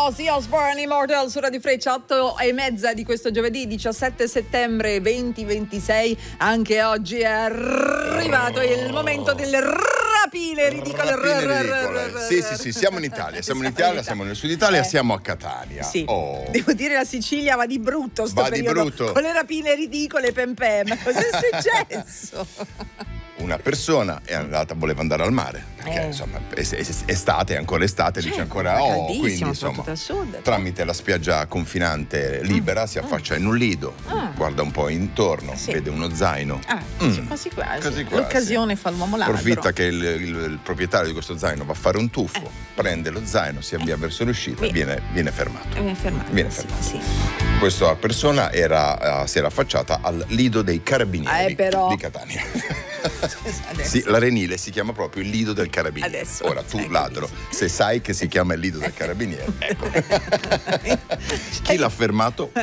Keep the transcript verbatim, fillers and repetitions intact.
Ozzy Osbourne, Immortal su Radio Freccia, otto e mezza di questo giovedì diciassette settembre duemilaventisei. Anche oggi è arrivato il momento del rapine ridicole. Rapine ridicole. Sì, sì, sì, siamo in Italia, siamo in Italia, siamo nel sud Italia, eh. siamo a Catania. Sì. Oh. Devo dire la Sicilia va di brutto sto Va di periodo, brutto. con le rapine ridicole pem pem. Cos'è successo? Una persona è andata, voleva andare al mare, perché Eh. insomma è, è, è estate, è ancora estate, dice ancora oh, caldissimo, quindi insomma soprattutto al sud. tramite la spiaggia confinante libera Ah. si affaccia in un lido, Ah. guarda un po' intorno, Sì. vede uno zaino. Ah, Mm. quasi quasi. Quasi quasi. L'occasione fa l'uomo ladro. Approfitta che il, il, il proprietario di questo zaino va a fare un tuffo, Eh. prende lo zaino, si avvia verso l'uscita e Sì. viene, viene fermato. Viene fermato. Viene sì, fermato. sì. Questa persona era, uh, si era affacciata al lido dei carabinieri Eh, però. di Catania. Adesso. Sì, l'Arenile si chiama proprio il lido del carabiniere. Adesso, Ora tu, ecco, ladro, se sai che si chiama il lido del carabiniere, ecco. Chi l'ha fermato?